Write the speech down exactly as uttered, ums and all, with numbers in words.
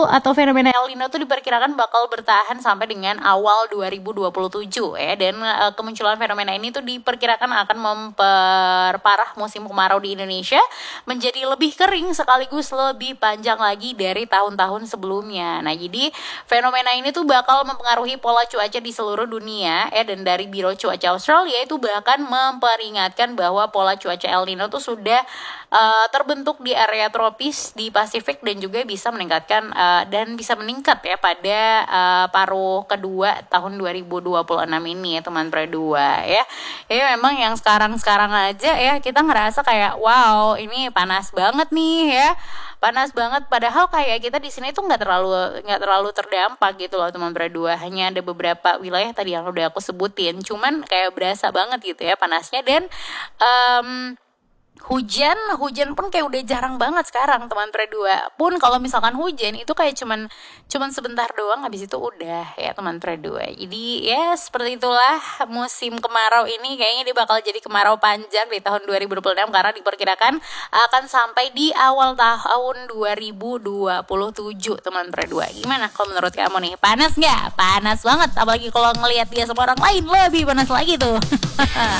atau fenomena El Nino tuh diperkirakan bakal bertahan sampai dengan awal dua ribu dua puluh tujuh ya, dan uh, kemunculan fenomena ini tuh diperkirakan akan memperparah musim kemarau di Indonesia menjadi lebih kering sekaligus lebih panjang lagi dari tahun-tahun sebelumnya. Nah, jadi fenomena ini tuh bakal mempengaruhi pola cuaca di seluruh dunia ya, dan dari Biro Cuaca Australia itu bahkan memperingatkan bahwa pola cuaca El Nino tuh sudah uh, terbentuk di area tropis di Pasifik dan juga bisa meningkatkan uh, dan bisa meningkat ya pada uh, paruh kedua tahun dua ribu dua puluh enam ini ya teman Pro dua ya. Ya memang yang sekarang-sekarang aja ya kita ngerasa kayak wow, ini panas banget nih ya. Panas banget, padahal kayak kita di sini tuh nggak terlalu nggak terlalu terdampak gitu loh teman Pro dua. Hanya ada beberapa wilayah tadi yang udah aku sebutin, cuman kayak berasa banget gitu ya panasnya. Dan um, Hujan, hujan pun kayak udah jarang banget sekarang teman Pro dua. Pun kalau misalkan hujan itu kayak cuman cuman sebentar doang, habis itu udah ya teman Pro dua. Jadi ya seperti itulah musim kemarau ini, kayaknya dia bakal jadi kemarau panjang di tahun dua ribu dua puluh enam karena diperkirakan akan sampai di awal tahun dua ribu dua puluh tujuh teman Pro dua. Gimana kalau menurut kamu nih? Panas nggak? Panas banget, apalagi kalau ngelihat dia sama orang lain lebih panas lagi tuh.